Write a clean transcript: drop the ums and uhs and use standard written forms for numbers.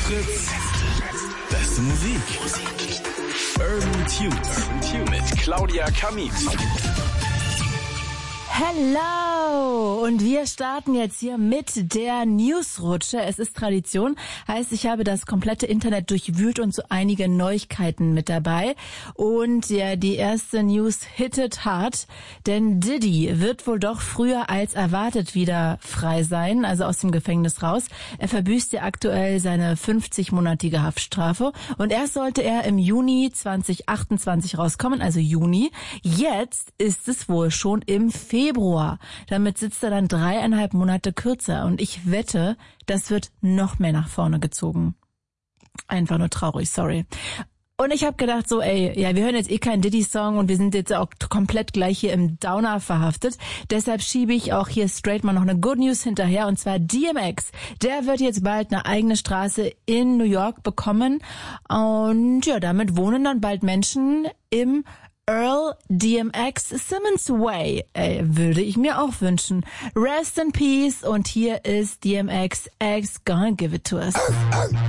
Fritz. Beste Musik. Urban Tunes mit Claudia Kamit. Hello! Und wir starten jetzt hier mit der Newsrutsche. Es ist Tradition, heißt, ich habe das komplette Internet durchwühlt und so einige Neuigkeiten mit dabei. Und ja, die erste News hittet hart, denn Diddy wird wohl doch früher als erwartet wieder frei sein, also aus dem Gefängnis raus. Er verbüßt ja aktuell seine 50-monatige Haftstrafe und erst sollte er im Juni 2028 rauskommen, also Juni. Jetzt ist es wohl schon im Februar. Damit sitzt er dann 3,5 Monate kürzer. Und ich wette, das wird noch mehr nach vorne gezogen. Einfach nur traurig, sorry. Und ich habe gedacht so, wir hören jetzt keinen Diddy-Song und wir sind jetzt auch komplett gleich hier im Downer verhaftet. Deshalb schiebe ich auch hier straight mal noch eine Good News hinterher, und zwar DMX. Der wird jetzt bald eine eigene Straße in New York bekommen. Und ja, damit wohnen dann bald Menschen im Earl DMX Simmons Way. Würde ich mir auch wünschen. Rest in Peace, und hier ist DMX X Gonna Give It To Us.